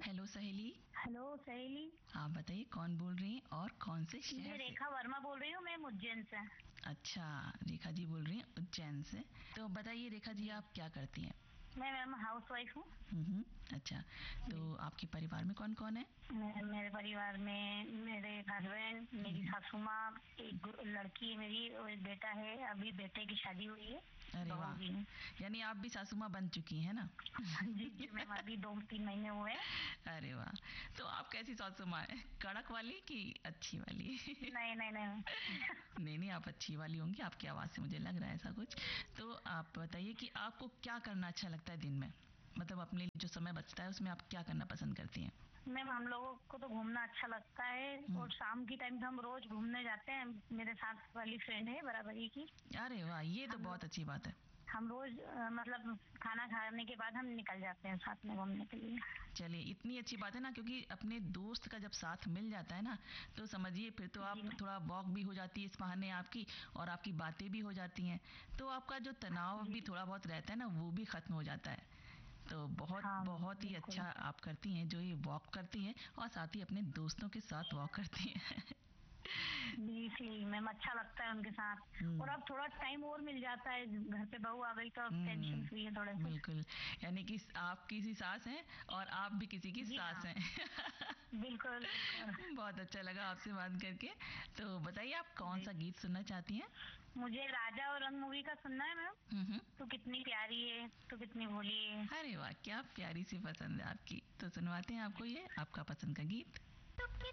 Hello सहेली। Hello सहेली। आप बताइए कौन बोल रही हैं और कौन से मैं शहर से? रेखा वर्मा बोल रही हूँ, मैं उज्जैन से। अच्छा, रेखा जी बोल रही हैं उज्जैन से। तो बताइए रेखा जी, आप क्या करती हैं? मैं मैम हाउस वाइफ हूँ। अच्छा, तो आपके परिवार में कौन कौन है? मेरे परिवार में मेरे हस्बैंड, मेरी सासू माँ, एक लड़की है मेरी और एक बेटा है। अभी बेटे की शादी हुई है। अरे वाह, भी है। यानी आप भी सासू माँ बन चुकी हैं ना? जी जी मैम, अभी 2-3 महीने हुए हैं। अरे वाह, तो आप कैसी सासू माँ है? कड़क वाली कि अच्छी वाली? नहीं नहीं नहीं। नहीं नहीं, आप अच्छी वाली होंगी, आपकी आवाज़ से मुझे लग रहा है ऐसा कुछ। तो आप बताइए कि आपको क्या करना अच्छा लगता है दिन में, मतलब अपने लिए जो समय बचता है उसमें आप क्या करना पसंद करती हैं? मैम हम लोगों को तो घूमना अच्छा लगता है और शाम की टाइम तो हम रोज घूमने जाते हैं। मेरे साथ वाली फ्रेंड है बराबरी की। अरे वाह, ये तो बहुत अच्छी बात है। हम रोज मतलब खाना खाने के बाद हम निकल जाते हैं साथ में घूमने के लिए। चलिए, इतनी अच्छी बात है ना, क्योंकि अपने दोस्त का जब साथ मिल जाता है ना, तो समझिए फिर तो आप थोड़ा वॉक भी हो जाती है इस बहाने आपकी, और आपकी बातें भी हो जाती हैं, तो आपका जो तनाव भी थोड़ा बहुत रहता है ना वो भी खत्म हो जाता है। तो बहुत हाँ बहुत ही बिल्कुल। अच्छा आप करती हैं जो ये वॉक करती हैं, और साथ ही अपने दोस्तों के साथ वॉक करती हैं। इसलिए मैम अच्छा लगता है उनके साथ। और अब थोड़ा टाइम और मिल जाता है, घर पे बहू आ गई तो अब टेंशन फ्री है थोड़े से। बिल्कुल, यानी कि आप किसी सास हैं और आप भी किसी की जी सास हाँ, हैं। बिल्कुल बिल्कुल। बहुत अच्छा लगा आपसे बात करके। तो बताइए आप कौन जी, सा गीत सुनना चाहती हैं? मुझे राजा और रंग मूवी का सुनना है मैम। हम्म। तू कितनी प्यारी है, तू कितनी भोली है। अरे वाह, क्या प्यारी सी पसंद है आपकी। तो सुनवाते हैं आपको ये आपका पसंद का गीत।